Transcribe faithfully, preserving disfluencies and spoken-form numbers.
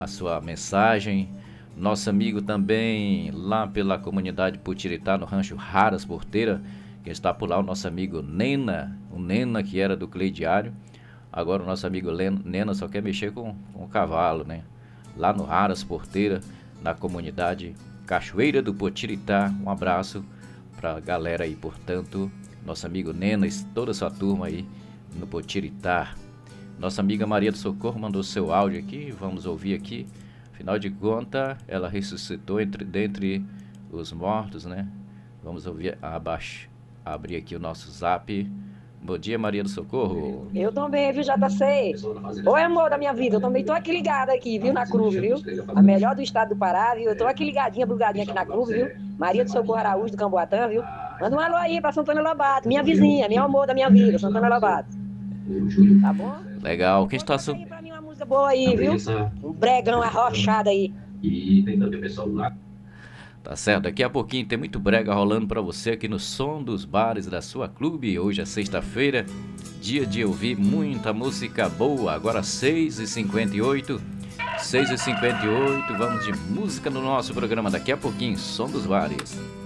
a sua mensagem. Nosso amigo também lá pela comunidade Putiritá, no Rancho Raras Porteira, que está por lá, o nosso amigo Nena, o Nena que era do Cleidiário. Agora o nosso amigo Nena só quer mexer com, com o cavalo, né? Lá no Raras Porteira, na comunidade Cachoeira do Potiritá. Um abraço pra galera aí, portanto, nosso amigo Nena e toda a sua turma aí no Potiritá. Nossa amiga Maria do Socorro mandou seu áudio aqui, vamos ouvir aqui. Afinal de contas, ela ressuscitou entre, dentre os mortos, né? Vamos ouvir, abaixo, abrir aqui o nosso zap. Bom dia, Maria do Socorro. Eu também, viu, J C? Oi, amor da minha vida, eu também tô aqui ligada aqui, viu, na cruz, viu? A melhor do estado do Pará, viu? Eu tô aqui ligadinha, bugadinha aqui na cruz, viu? Maria do Socorro Araújo, do Camboatã, viu? Manda um alô aí pra Santana Lobato, minha vizinha, meu amor da minha vida, Santana Lobato. Tá bom? Legal, quem está... Aí pra mim uma música boa aí, viu? Um bregão arrochado aí. E tem também o pessoal lá. Tá certo, daqui a pouquinho tem muito brega rolando pra você aqui no Som dos Bares da sua clube. Hoje é sexta-feira, dia de ouvir muita música boa. Agora seis e cinquenta e oito, seis e cinquenta e oito, vamos de música no nosso programa daqui a pouquinho, Som dos Bares.